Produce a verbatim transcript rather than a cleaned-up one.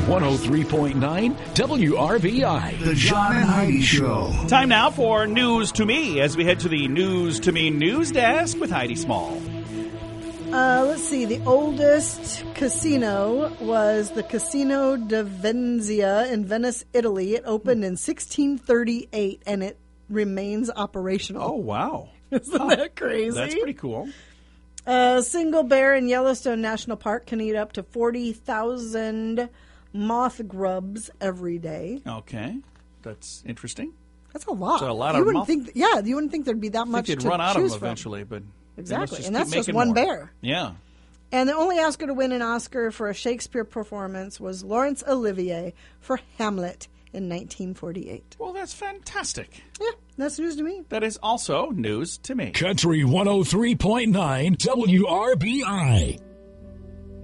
one oh three point nine W R B I. The John and Heidi Show. Time now for News to Me as we head to the News to Me news desk with Heidi Small. Uh, let's see. The oldest casino was the Casino di Venezia in Venice, Italy. It opened in sixteen thirty-eight, and it remains operational. Oh, wow. Isn't huh. that crazy? That's pretty cool. A single bear in Yellowstone National Park can eat up to forty thousand moth grubs every day. Okay. That's interesting. That's a lot. So a lot you of wouldn't moth- think, yeah, you wouldn't think there'd be that I much think to they'd run out choose of them from. eventually, but exactly, just and that's keep just making one more. bear. Yeah. And the only Oscar to win an Oscar for a Shakespeare performance was Laurence Olivier for Hamlet in nineteen forty-eight. Well, that's fantastic. Yeah, that's news to me. That is also news to me. Country one oh three point nine W R B I.